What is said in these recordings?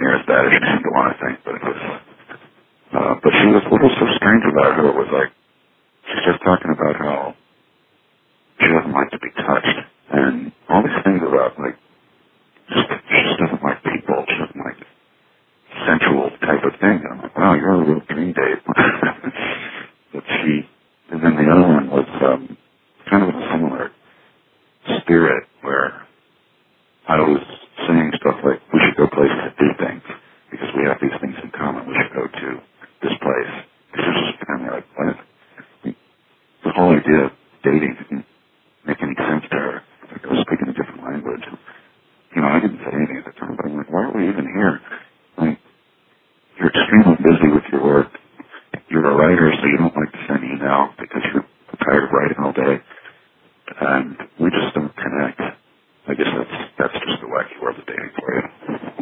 near as bad as she seemed to want to think, but it was, but she was, what was so strange about her was like, she's just talking about how she doesn't like to be touched, and all these things about, like, she just doesn't like people, she doesn't like sensual type of thing. And I'm like, wow, you're a real dream date. But and then the other one was kind of a similar spirit where I was saying stuff like, we should go places to do things because we have these things in common. We should go to this place. This is just kind of like, what? The whole idea of dating didn't make any sense to her. Like I was speaking a different language. You know, I didn't say anything at the time, but I'm like, why are we even here? Like, you're extremely busy with your work. You're a writer, so you don't like to send email because you're tired of writing all day. And we just don't connect. I guess that's just the wacky world of dating for you.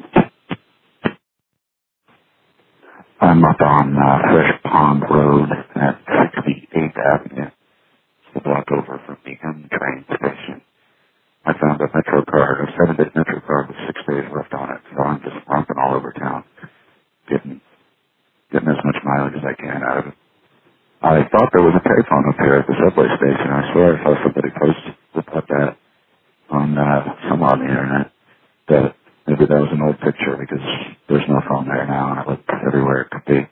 I'm up on Fresh Pond Road at 68th Avenue. It's a block over from the M train station. I found a Metro card, a 7-day Metro card with 6 days left on it, so I'm just romping all over town, getting as much mileage as I can out of it. I thought there was a payphone up here at the subway station. I swear I saw somebody post about that on somewhere on the internet. That maybe that was an old picture because there's no phone there now, and I looked everywhere it could be.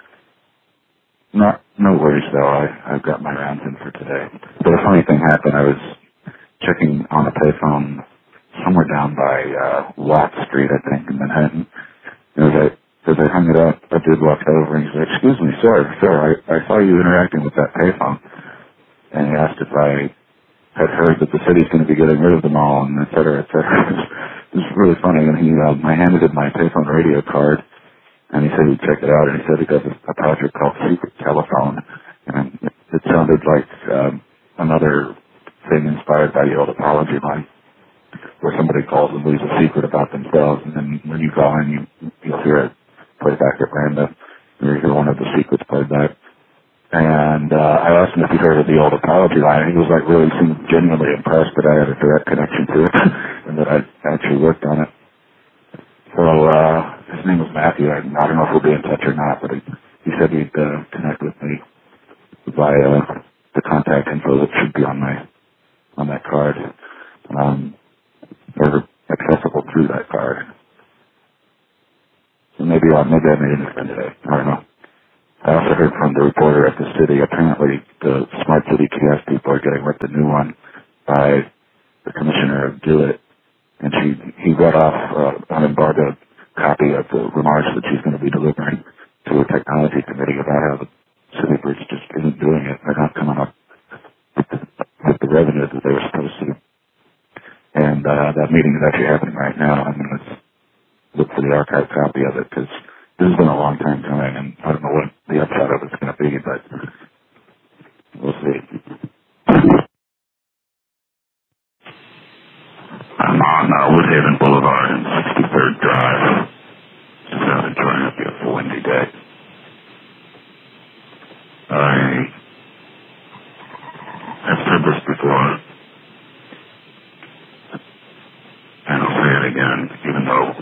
No worries though. I've got my rounds in for today. But a funny thing happened. I was checking on a payphone somewhere down by Watt Street, I think, in Manhattan. And as I hung it up, a dude walked over and he said, "Excuse me, sir, I saw you interacting with that payphone." And he asked if I had heard that the city's going to be getting rid of them all, and et cetera, et cetera. It was really funny. And I handed him my payphone radio card, and he said he'd check it out, and he said he does a project called Secret Telephone. And it sounded like another thing inspired by the old apology line, where somebody calls and leaves a secret about themselves, and then when you call in, you'll hear it play back at random. You hear one of the secrets played back. And I asked him if he heard of the old apology line, and he was like really seemed genuinely impressed that I had a direct connection to it and that I actually worked on it. So his name was Matthew. I don't know if we'll be in touch or not, but he said he'd connect with me via the contact info that should be on that card, or accessible through that card. So maybe I made an friend today. I don't know. I also heard from the reporter at the city. Apparently, the Smart City kiosk people are getting with the new one by the commissioner of Do It, and he read off an embargoed copy of the remarks that she's going to be delivering to a technology committee about how the city bridge just isn't doing it. They're not coming up with the revenue that they were supposed to. And that meeting is actually happening right now. I'm going to look for the archived copy of it because this has been a long time coming, and I don't know what the upshot of it's going to be, but